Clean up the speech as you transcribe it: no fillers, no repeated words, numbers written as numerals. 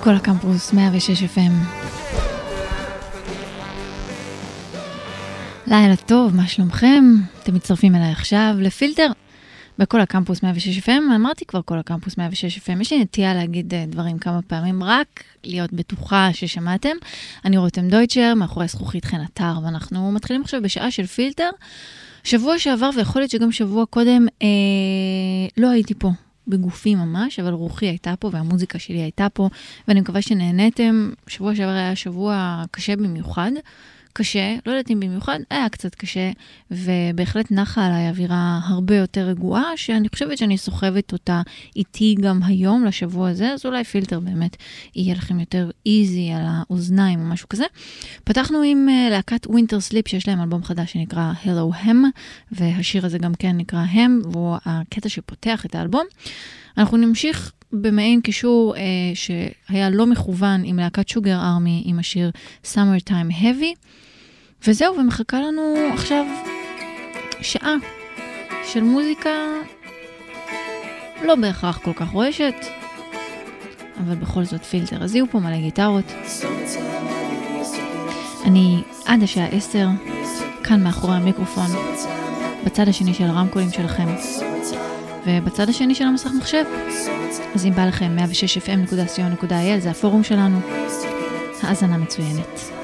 כל הקמפוס 106 FM. לילה טוב, מה שלומכם? אתם מצטרפים אליי עכשיו לפילטר בכל הקמפוס 106 FM. אמרתי כבר כל הקמפוס 106 FM. יש לי נטייה להגיד דברים כמה פעמים, רק להיות בטוחה ששמעתם. אני רותם דויטשר, מאחורי זכוכית חן אתר, ואנחנו מתחילים עכשיו בשעה של פילטר. שבוע שעבר, ויכול להיות שגם שבוע קודם, לא הייתי פה בגופי ממש, אבל רוחי הייתה פה, והמוזיקה שלי הייתה פה, ואני מקווה שנהנתם. שבוע שעבר היה שבוע קשה במיוחד, קשה, לא יודעת אם במיוחד, היה קצת קשה, ובהחלט נחה עליי אווירה הרבה יותר רגועה, שאני חושבת שאני סוחבת אותה איתי גם היום לשבוע הזה, אז אולי פילטר באמת יהיה לכם יותר איזי על האוזניים או משהו כזה. פתחנו עם להקת Winter Sleep, שיש להם אלבום חדש שנקרא Hello Hem, והשיר הזה גם כן נקרא Hem, והוא הקטע שפותח את האלבום. אנחנו נמשיך במעין קישור שהיה לא מכוון עם להקת שוגר ארמי, עם השיר Summertime Heavy, וזהו, ומחכה לנו עכשיו שעה של מוזיקה לא בהכרח כל כך רועשת, אבל בכל זאת פילטר. אז יהיו פה מלא גיטרות. אני עד השעה 10, כאן מאחורי המיקרופון, בצד השני של הרמקולים שלכם, ובצד השני של המסך מחשב. אז אם בא לכם 106fm.co.il, זה הפורום שלנו. האזנה מצוינת.